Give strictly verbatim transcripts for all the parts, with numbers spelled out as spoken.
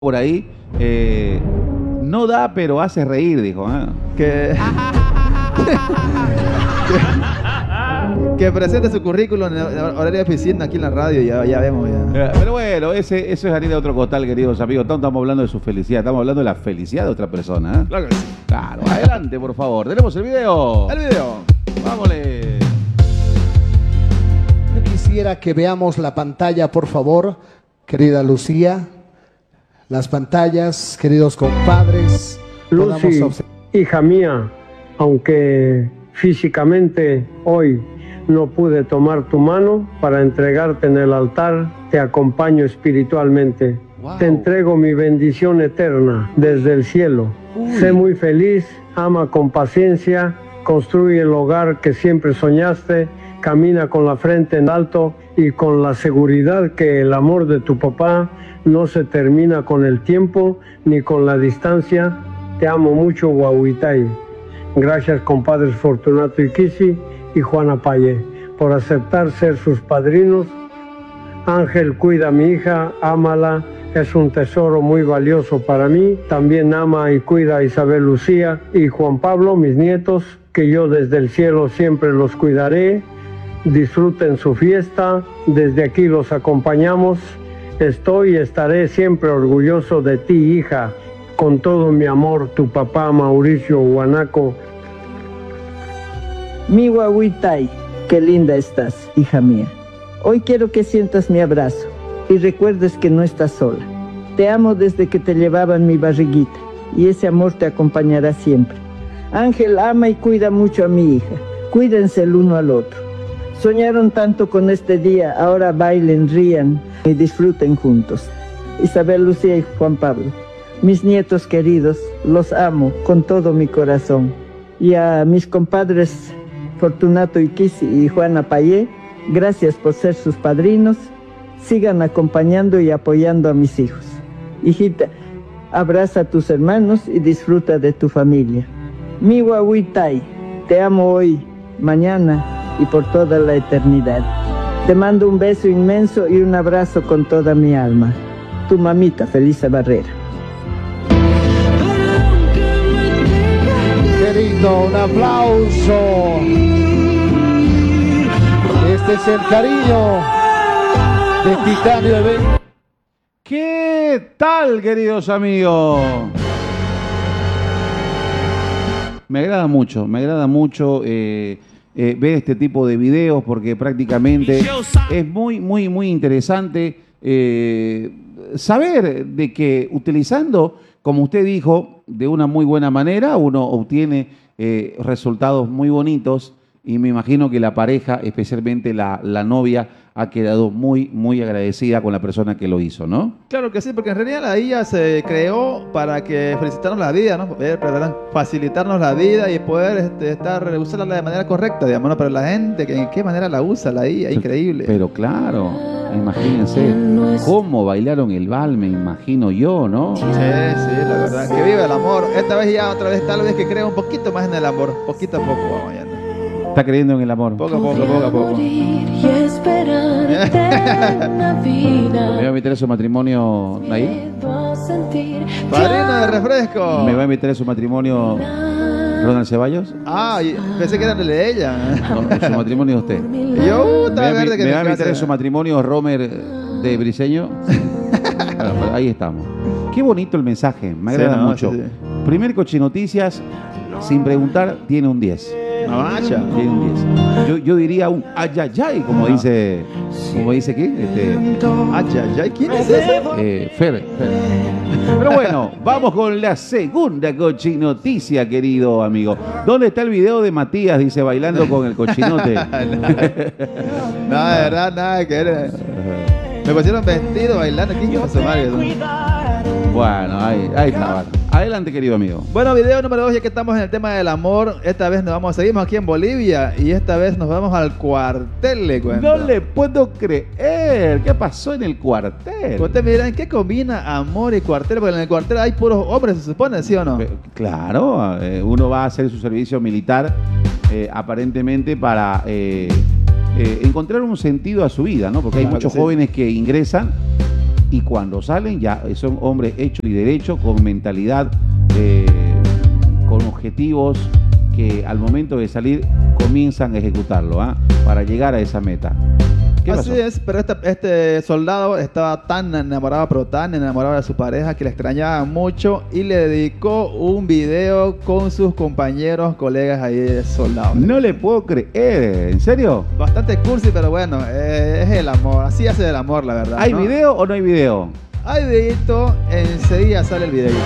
por ahí, eh, no da, pero hace reír, dijo. ¿eh? Que, que, que presente su currículum en el horario de oficina aquí en la radio, ya, ya vemos. Ya. Pero bueno, ese, eso es harina de otro costal, queridos amigos. No estamos hablando de su felicidad, estamos hablando de la felicidad de otra persona. ¿eh? Claro que sí. Claro, adelante, por favor. Tenemos el video. El video. Vámonos. Yo quisiera que veamos la pantalla, por favor, querida Lucía. Las pantallas, queridos compadres. Lucy, hija mía, aunque físicamente hoy no pude tomar tu mano para entregarte en el altar, te acompaño espiritualmente. Wow. Te entrego mi bendición eterna desde el cielo. Uy. Sé muy feliz, ama con paciencia, construye el hogar que siempre soñaste, camina con la frente en alto y con la seguridad que el amor de tu papá no se termina con el tiempo ni con la distancia. Te amo mucho, Guahuitay. Gracias, compadres Fortunato Iquisi y Juana Paye, por aceptar ser sus padrinos. Ángel, cuida a mi hija, ámala, es un tesoro muy valioso para mí. También ama y cuida a Isabel Lucía y Juan Pablo, mis nietos, que yo desde el cielo siempre los cuidaré. Disfruten su fiesta, desde aquí los acompañamos. Estoy y estaré siempre orgulloso de ti, hija, con todo mi amor, tu papá Mauricio Guanaco. Mi Guahuitay, qué linda estás, hija mía. Hoy quiero que sientas mi abrazo y recuerdes que no estás sola. Te amo desde que te llevaba en mi barriguita y ese amor te acompañará siempre. Ángel ama y cuida mucho a mi hija. Cuídense el uno al otro. Soñaron tanto con este día, ahora bailen, rían y disfruten juntos. Isabel Lucía y Juan Pablo, mis nietos queridos, los amo con todo mi corazón. Y a mis compadres Fortunato Iquisi y Juana Paye, gracias por ser sus padrinos. Sigan acompañando y apoyando a mis hijos. Hijita, abraza a tus hermanos y disfruta de tu familia. Mi Guahuitay, te amo hoy, mañana y por toda la eternidad. Te mando un beso inmenso y un abrazo con toda mi alma. Tu mamita, Felisa Barrera. Querido, un aplauso. Este es el cariño de Titanio de Ben. ¿Qué tal, queridos amigos? Me agrada mucho, me agrada mucho eh, eh, ver este tipo de videos porque prácticamente es muy, muy, muy interesante eh, saber de que utilizando, como usted dijo, de una muy buena manera, uno obtiene eh, resultados muy bonitos y me imagino que la pareja, especialmente la, la novia, ha quedado muy, muy agradecida con la persona que lo hizo, ¿no? Claro que sí, porque en realidad la I A se creó para que felicitarnos la vida, ¿no? Facilitarnos la vida y poder este, estar usarla de manera correcta, digamos, ¿no? Pero la gente, ¿en qué manera la usa la I A? Increíble. Pero claro, imagínense cómo bailaron el bal, me imagino yo, ¿no? Sí, sí, la verdad. Que viva el amor. Esta vez ya, otra vez, tal vez que crea un poquito más en el amor. Poquito a poco, vamos allá. Está creyendo en el amor. Poco a poco, poco a poco. ¿Me va a invitar a su matrimonio ahí? Padrino de refresco. ¿Me va a invitar a su matrimonio Ronald Ceballos? Ah, pensé que era el de ella. No, su matrimonio de usted. Yo, ¿Me, va, verde que ¿me va a invitar a su matrimonio Romer de Briseño? Bueno, pues ahí estamos. Qué bonito el mensaje, me agrada sí, no, mucho. Sí, sí. Primer Cochinoticias, sin preguntar, tiene un diez. Navacha. Tiene un diez. Yo, yo diría un ayayay, como no. dice. ¿Cómo dice quién? Este, ayayay, ¿quién es ese? Eh, Fer, Fer. Pero bueno, vamos con la segunda cochinoticia, querido amigo. ¿Dónde está el video de Matías? Dice, bailando con el cochinote. No, de verdad, nada que ver. Me pusieron vestido bailando. ¿Quién es su madre? Bueno, ahí, ahí está. Bueno. Adelante, querido amigo. Bueno, video número dos, ya que estamos en el tema del amor. Esta vez nos vamos, seguimos aquí en Bolivia y esta vez nos vamos al cuartel, le cuento. No le puedo creer. ¿Qué pasó en el cuartel? Ustedes me dirán, ¿qué combina amor y cuartel? Porque en el cuartel hay puros hombres, se supone, ¿sí o no? Claro, eh, uno va a hacer su servicio militar eh, aparentemente para eh, eh, encontrar un sentido a su vida, ¿no? Porque hay claro muchos sí. jóvenes que ingresan y cuando salen ya son hombres hechos y derechos, con mentalidad, eh, con objetivos que al momento de salir comienzan a ejecutarlo, ¿ah? Para llegar a esa meta. ¿Qué Así pasó? es, pero este, este soldado estaba tan enamorado, pero tan enamorado de su pareja que le extrañaba mucho y le dedicó un video con sus compañeros, colegas ahí de soldados. No le puedo creer, ¿en serio? Bastante cursi, pero bueno, eh, es el amor, así hace el amor, la verdad. ¿Hay ¿no? video o no hay video? Hay videito, enseguida sale el video.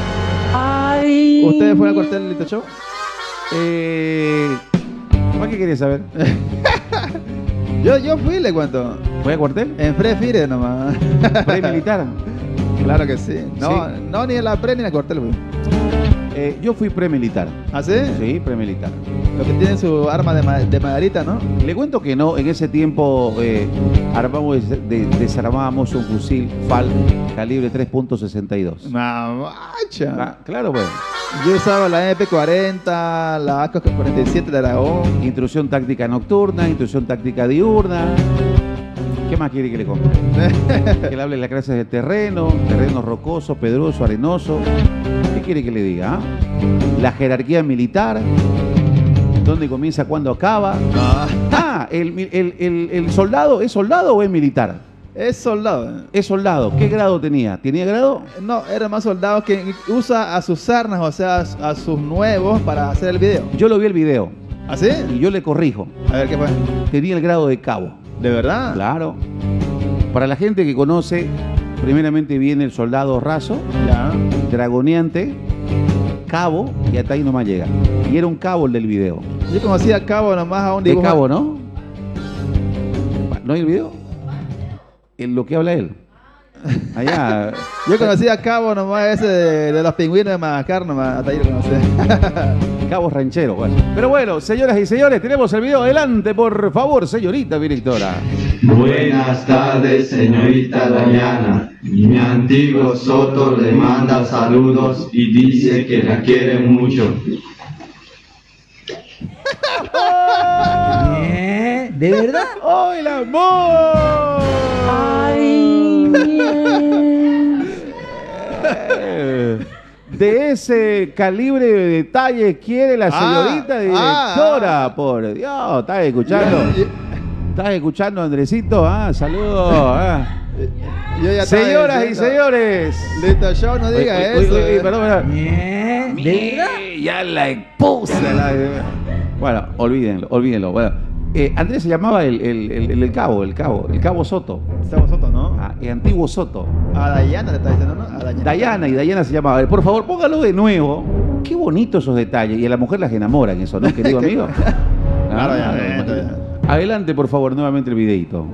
Ay. ¿Ustedes fueron al cuartel del Lito Show? Eh, ¿Para qué querías saber? Yo, yo fui, le cuento. ¿Fue a cuartel? En Fre Fire nomás. ¿Fue militar? Claro que sí. No, Sí. no ni en la pre ni en el cuartel fui. Eh, yo fui premilitar. ¿Ah, sí? Sí, premilitar. Los que tienen su arma de, ma- de maderita, ¿no? Le cuento que no, en ese tiempo eh, armamos, de- de- desarmábamos un fusil F A L calibre tres punto sesenta y dos. Mamacha. Ah, claro, pues. Yo usaba la M P cuarenta, la A K cuarenta y siete de Aragón. Instrucción táctica nocturna, instrucción táctica diurna. ¿Qué más quiere que le compre? Que le hable las clases de terreno, terreno rocoso, pedroso, arenoso. ¿Qué quiere que le diga? ah? La jerarquía militar. ¿Dónde comienza, cuándo acaba? Ah, Ah, el, el- el- el soldado, ¿es soldado o es militar? es soldado. Es soldado. ¿Qué grado tenía? ¿Tenía grado? No, era más soldado que usa a sus sarnas, o sea, a sus nuevos para hacer el video. Yo lo vi el video ¿Ah, sí? y yo le corrijo. A ver, ¿qué fue? Tenía el grado de cabo. ¿De verdad? Claro. Para la gente que conoce, primeramente viene el soldado raso, Ya. dragoneante, cabo, y hasta ahí nomás llega. Y era un cabo el del video. Yo conocí a Cabo nomás a un De dibujo. cabo, ¿no? ¿No hay el video? En lo que habla él. Allá. Yo conocí a Cabo nomás ese de, de los pingüinos de Madagascar nomás. Hasta ahí lo conocí. Cabo ranchero. Bueno. Pero bueno, señoras y señores, tenemos el video. Adelante, por favor, señorita directora. Buenas tardes, señorita Dayana. Mi antiguo Soto le manda saludos y dice que la quiere mucho. ¿Eh? ¿De verdad? ¡Oh, el amor! Ay, bien. Eh, De ese calibre de detalle quiere la señorita Ah, directora, ah, ah. por Dios. ¿Estás escuchando? ¿Estás escuchando, Andresito? Ah, saludos. ah. Yo ya estaba Señoras y diciendo, señores. Lito Show, no diga Uy, uy, eso. uy, uy, eh. perdón, perdón. ¿Eh? ¿De verdad? Eh, Ya la expuse. la- Bueno, olvídenlo, olvídenlo. Bueno, eh, Andrés se llamaba el, el, el, el- el cabo, el cabo, el cabo Soto. Estamos Soto, ¿no? Ah, el antiguo Soto. A Dayana le está diciendo, ¿no? A Dayana. Dayana, y Dayana se llamaba. A ver, por favor, póngalo de nuevo. Qué bonito esos detalles. Y a la mujer las enamoran eso, ¿no, querido amigo? Claro, ya, Ah, ya, ya, ya. Adelante, por favor, nuevamente el videito.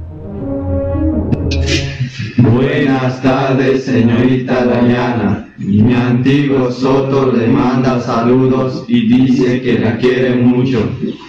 Buenas tardes, señorita Dayana. Mi antiguo Soto le manda saludos y dice que la quiere mucho.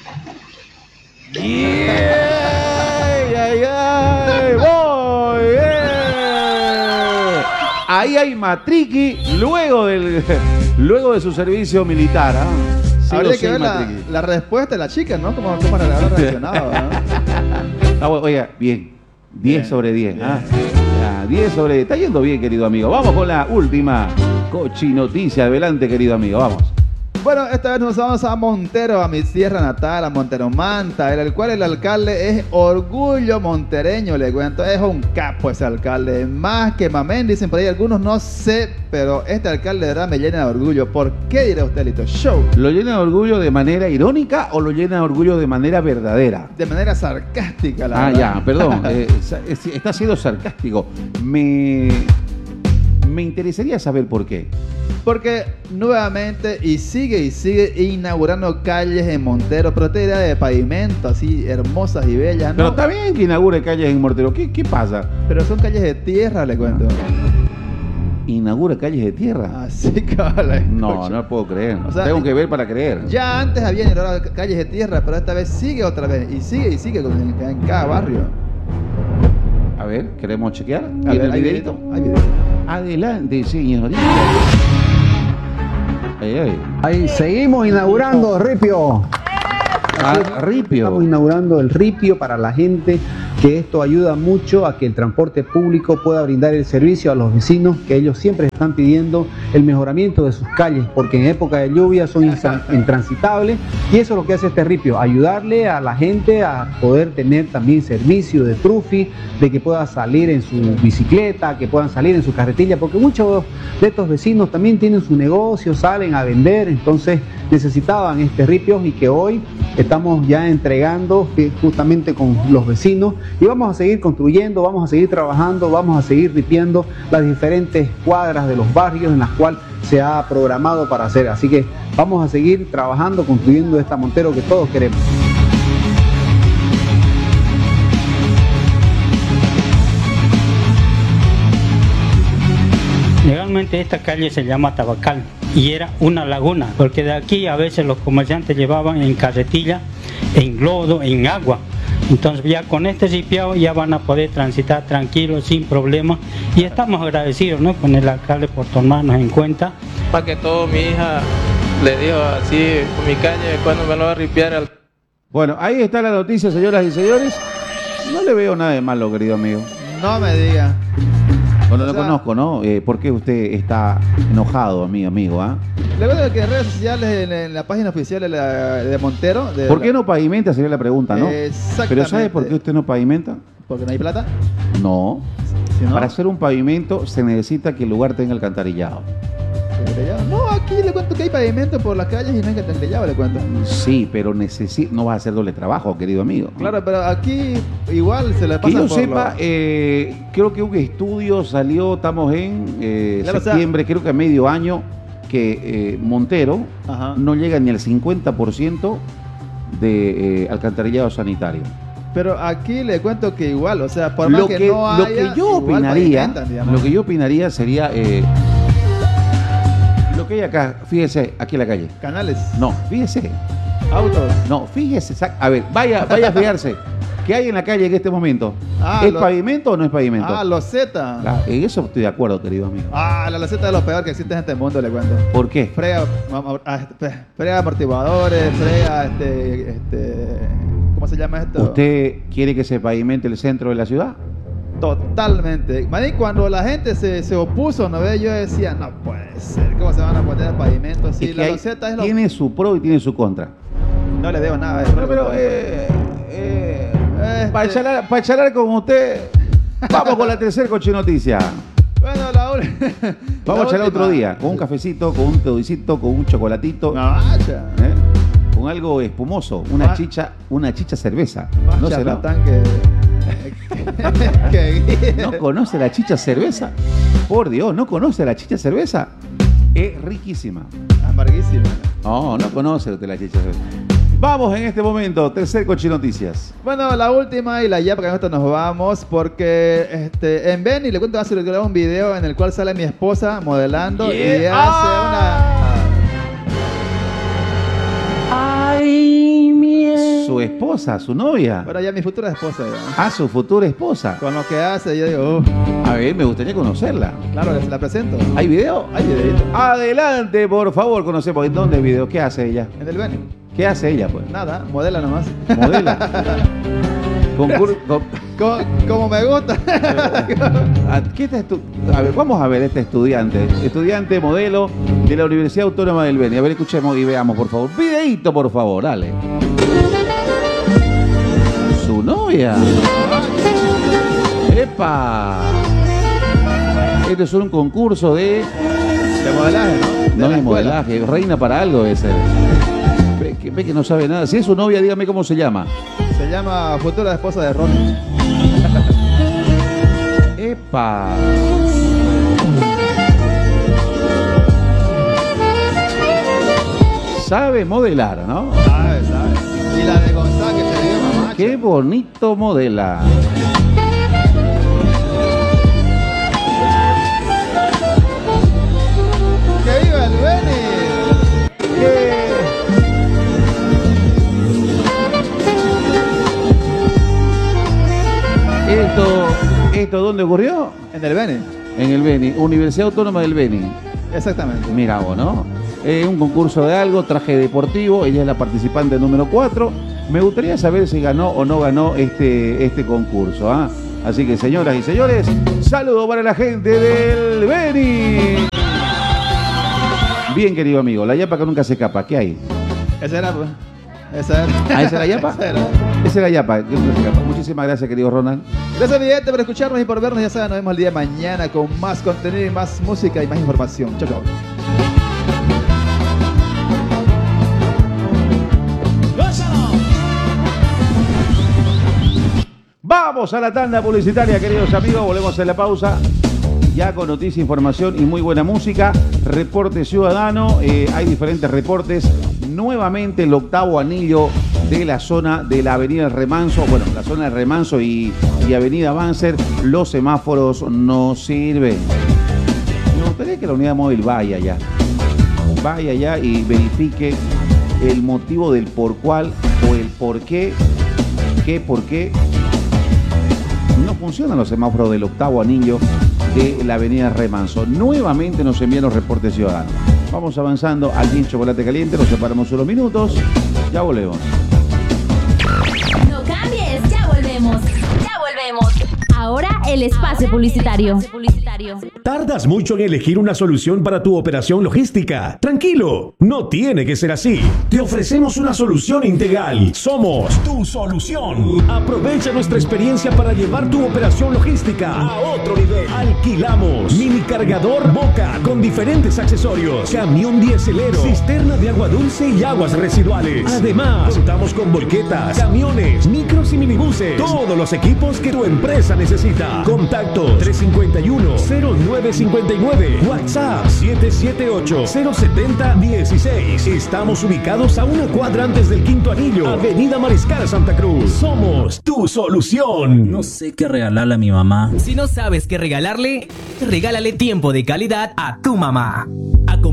¡Ay, ay, ay! ¡Voy! ¡Eh! Ahí hay matriqui luego, del, luego de su servicio militar. ¿ah? Sí o Habría sí, que ver la, matriqui. la respuesta de la chica, ¿no? Cómo, cómo le habrá reaccionado, ¿no? Ah, bueno, oiga, bien. diez Bien, sobre diez. bien. ¿ah? Ya, diez sobre diez. Está yendo bien, querido amigo. Vamos con la última cochinoticia. Adelante, querido amigo. Vamos. Bueno, esta vez nos vamos a Montero, a mi tierra natal, a Montero Manta, en el cual el alcalde es orgullo montereño, le cuento. Es un capo ese alcalde. Más que mamén, dicen por ahí algunos, no sé, pero este alcalde de verdad me llena de orgullo. ¿Por qué dirá usted, Lito Show? ¿Lo llena de orgullo de manera irónica o lo llena de orgullo de manera verdadera? De manera sarcástica, la Ah, verdad. ya, perdón. eh, sa- es- está siendo sarcástico. Me, me interesaría saber por qué. Porque nuevamente y sigue y sigue inaugurando calles en Montero, pero te dirá de pavimento, así hermosas y bellas, Pero ¿no? está bien que inaugure calles en Mortero. ¿Qué, qué pasa? Pero son calles de tierra, le cuento. ¿Inaugura calles de tierra? Así que la No, escucho. no lo puedo creer. O sea, Tengo que ver para creer. Ya antes había inaugurado calles de tierra, pero esta vez sigue otra vez. Y sigue y sigue con- en, en cada barrio. A ver, ¿queremos chequear? A ¿Viene ver, el hay videito? videito, hay videito. Adelante, señorita. Ay, ay. Ahí seguimos inaugurando Ripio. Ah, Estamos Ripio. inaugurando el Ripio para la gente que esto ayuda mucho a que el transporte público pueda brindar el servicio a los vecinos, que ellos siempre están pidiendo el mejoramiento de sus calles, porque en época de lluvia son intransitables, y eso es lo que hace este ripio, ayudarle a la gente a poder tener también servicio de trufi, de que pueda salir en su bicicleta, que puedan salir en su carretilla, porque muchos de estos vecinos también tienen su negocio, salen a vender, entonces necesitaban este ripio y que hoy estamos ya entregando justamente con los vecinos, y vamos a seguir construyendo, vamos a seguir trabajando, vamos a seguir ripiendo las diferentes cuadras de los barrios en las cuales se ha programado para hacer. Así que vamos a seguir trabajando, construyendo esta Montero que todos queremos. Legalmente esta calle se llama Tabacal y era una laguna, porque de aquí a veces los comerciantes llevaban en carretilla, en lodo, en agua. Entonces ya con este ripiado ya van a poder transitar tranquilos, sin problemas, y estamos agradecidos, ¿no?, con el alcalde por tomarnos en cuenta. Para que todo, mi hija le dijo así con mi calle cuando me lo va a ripiar al... Bueno, ahí está la noticia, señoras y señores. No le veo nada de malo, querido amigo. No me diga. Bueno, O lo sea, conozco, ¿no? Eh, ¿Por qué usted está enojado, amigo, amigo? ¿ah? Le cuento que en redes sociales, en, en la página oficial de, la, de Montero... De ¿Por la, qué no pavimenta? Sería la pregunta, ¿no? Exactamente. Pero ¿sabe por qué usted no pavimenta? ¿Porque no hay plata? No. ¿Sí, no? Para hacer un pavimento se necesita que el lugar tenga alcantarillado. No, aquí le cuento que hay pavimento por las calles y no hay alcantarillado, le cuento. Sí, pero necesita, no vas a hacer doble trabajo, querido amigo. Claro, pero aquí igual se le pasa Que yo por sepa, lo... eh, creo que un estudio salió, estamos en eh, Claro, septiembre, o sea, creo que a medio año, que eh, Montero Ajá. no llega ni al cincuenta por ciento de eh, alcantarillado sanitario. Pero aquí le cuento que igual, o sea, por más Lo que, que, no lo haya, que yo igual opinaría, pavimentan, digamos. lo que yo opinaría sería eh, lo que hay acá, fíjese, aquí en la calle. Canales, No, fíjese, autos. no, fíjese, sac- a ver, vaya, vaya a fijarse. ¿Qué hay en la calle en este momento? Ah, ¿Es lo- pavimento o no es pavimento? Ah, loseta. Claro, en eso estoy de acuerdo, querido amigo. Ah, la loseta es lo peor que existe en este mundo, le cuento. ¿Por qué? Frega, am- ah, este, frega amortiguadores, frega, este, este, ¿cómo se llama esto? ¿Usted quiere que se pavimente el centro de la ciudad? Totalmente. Maní, cuando la gente se, se opuso, ¿no ve? Yo decía, no puede ser, ¿cómo se van a poner pavimentos? Si Es que la hay- loseta es lo... tiene su pro y tiene su contra. No le veo nada. No, pero eh, eh, Este- para, charlar, para charlar con usted, vamos con la tercera cochinoticia. Bueno, la ul- Vamos la a charlar última. otro día, con un cafecito, con un todicito, con un chocolatito, No, vaya. ¿eh? Con algo espumoso, una Ma- chicha, una chicha cerveza. Más ¿No será? charlatán que... que- ¿No conoce la chicha cerveza? Por Dios, ¿no conoce la chicha cerveza? Es riquísima. Amarguísima. No, no conoce usted la chicha cerveza. Vamos en este momento, tercer cochinoticias. Bueno, la última y la ya, porque con esto nos vamos, porque este, en Beni, le cuento, va a circular un video en el cual sale mi esposa modelando y Yeah. hace Ay, mierda. Su esposa, su novia. una... Bueno, ya mi futura esposa, ya. Ah, su futura esposa. Con lo que hace, yo digo, "Uf". A ver, me gustaría conocerla. Claro, les la presento. ¿Hay video? Hay videito. Adelante, por favor, conocemos. ¿Dónde hay video? ¿Qué hace ella? En el Beni. ¿Qué hace ella, pues? Nada, modela nomás. Modela. Concur- con- Co- como me gusta. ¿A qué está estu- a ver, vamos a ver este estudiante. Estudiante modelo de la Universidad Autónoma del Beni. A ver, escuchemos y veamos, por favor. Videíto, por favor, dale. Su novia. ¡Epa! Este es un concurso de... De modelaje, ¿no? De No la es escuela. modelaje, reina para algo debe ser. Ve que, ve que no sabe nada. Si es su novia, dígame cómo se llama. Se llama futura esposa de Ronnie. ¡Epa! Sabe modelar, ¿no? Sabe, sabe. Y la de Gonzaga que se dio mamá. Qué bonito modela. ¡Que viva el Beni! Esto, ¿Esto dónde ocurrió? En el Beni. En el Beni, Universidad Autónoma del Beni. Exactamente. Mira vos, ¿no? Eh, un concurso de algo, traje deportivo, ella es la participante número cuatro. Me gustaría saber si ganó o no ganó este, este concurso. ¿ah? Así que, señoras y señores, saludo para la gente del Beni. Bien, querido amigo, la yapa que nunca se escapa. ¿Qué hay? Esa era, pues. Esa era. ¿Ah, esa era yapa? Esa era. Esa era yapa que nunca se escapa. Muchísimas gracias, querido Ronald. Gracias, evidente, por escucharnos y por vernos. Ya saben, nos vemos el día de mañana con más contenido y más música y más información. Chao, chao. Vamos a la tanda publicitaria, queridos amigos. Volvemos a la pausa. Ya con noticia, información y muy buena música. Reporte ciudadano. Eh, hay diferentes reportes. Nuevamente el octavo anillo de la zona de la avenida Remanso. Bueno, la zona de Remanso y, y avenida Banzer. Los semáforos no sirven. Me gustaría que la unidad móvil vaya allá. Vaya allá y verifique el motivo del por cuál o el por qué. ¿Qué? ¿Por qué? No funcionan los semáforos del octavo anillo de la avenida Remanso. Nuevamente nos envían los reportes ciudadanos. Vamos avanzando al Bien Chocolate Caliente, nos separamos unos minutos, ya volvemos. No cambies, ya volvemos, ya volvemos. Ahora el espacio publicitario. ¿Tardas mucho en elegir una solución para tu operación logística? Tranquilo, no tiene que ser así. Te ofrecemos una solución integral. Somos tu solución. Aprovecha nuestra experiencia para llevar tu operación logística a otro nivel. Alquilamos mini cargador Boca con diferentes accesorios, camión dieselero, cisterna de agua dulce y aguas residuales. Además, contamos con volquetas, camiones, micros y minibuses. Todos los equipos que tu empresa necesita. Contactos tres cinco uno, cero nueve cinco nueve, WhatsApp siete siete ocho, cero siete cero uno seis. Estamos ubicados a una cuadra antes del Quinto Anillo, Avenida Mariscal Santa Cruz. Somos tu solución. No sé qué regalarle a mi mamá. Si no sabes qué regalarle, regálale tiempo de calidad a tu mamá.